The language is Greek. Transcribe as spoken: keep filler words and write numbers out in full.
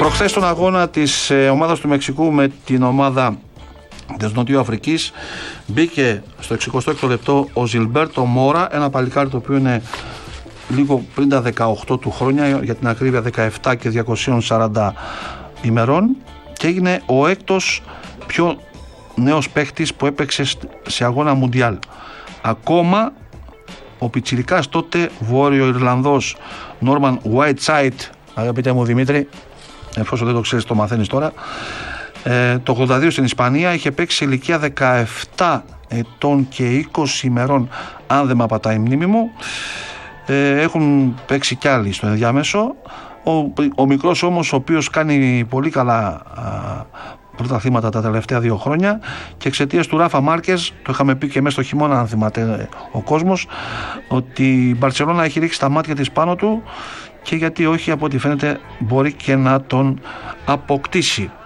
Προχθές στον αγώνα της ε, ομάδας του Μεξικού με την ομάδα της Νοτιοαφρικής μπήκε στο εξηκοστό έκτο λεπτό ο Ζιλμπέρτο Μόρα, ένα παλικάρι το οποίο είναι λίγο πριν τα δεκαοκτώ του χρόνια, για την ακρίβεια δεκαεπτά και διακόσια σαράντα ημερών, και έγινε ο έκτος πιο νέος παίχτης που έπαιξε σε αγώνα Μουντιάλ. Ακόμα ο πιτσιρικάς τότε Βόρειο Ιρλανδός Νόρμαν Whiteside, αγαπητέ μου Δημήτρη, εφόσον δεν το ξέρεις το μαθαίνεις τώρα, ε, το ογδόντα δύο στην Ισπανία, είχε παίξει σε ηλικία δεκαεπτά ετών και είκοσι ημερών, αν δεν με απατάει η μνήμη μου. ε, έχουν παίξει κι άλλοι στο ενδιάμεσο. Ο, ο μικρός όμως, ο οποίος κάνει πολύ καλά α, πρωταθλήματα τα τελευταία δύο χρόνια, και εξαιτίας του Ράφα Μάρκες, το είχαμε πει και μέσα στο χειμώνα αν θυμάται ο κόσμος, ότι η Μπαρτσελώνα έχει ρίξει τα μάτια της πάνω του, και γιατί όχι, από ό,τι φαίνεται μπορεί και να τον αποκτήσει.